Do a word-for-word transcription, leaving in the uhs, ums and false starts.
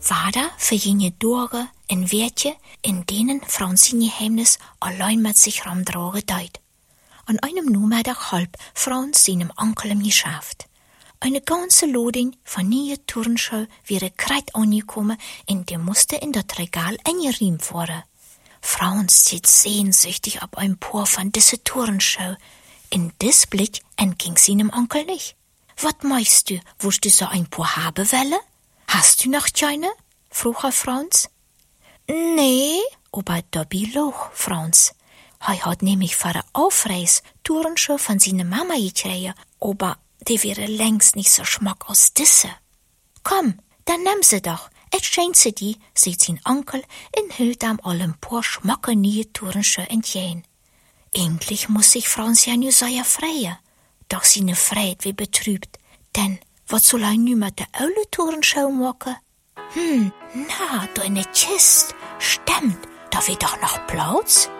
Vader für jene Dorge in Wertje, in denen Frauen sein Geheimnis allein mit sich rumdragen deut. An einem Nummertag halb Frauen seinem Onkel im Geschäft. Eine ganze Ladung von neue Turnschuhe wäre grad angekommen und die musste in das Regal eingeriemt worden. Frauen steht sehnsüchtig ab ein paar von diese Turnschuhe. In dis Blick entging sie dem Onkel nicht. Wat meinst du, wost du so ein paar haben welle? Hast du noch keine? frug er Franz. Nee, aber Dobby loch, Franz. Er hat nämlich vor der Aufreis Turnschuhe von seiner Mama gekriegt, aber die wäre längst nicht so schmack aus disse. Komm, dann nimm sie doch. Et schenkt sie die, sieht sein Onkel, in hielt am allem paar schmacke neue Turnschuhe entgehen. Endlich muss sich Franz ja nu sehr freien. Doch seine Freude wie betrübt, denn wat soll er nu mit der oude Turnschuhe machen? Hm, na, da in der Kist, stimmt, da wird doch noch Platz.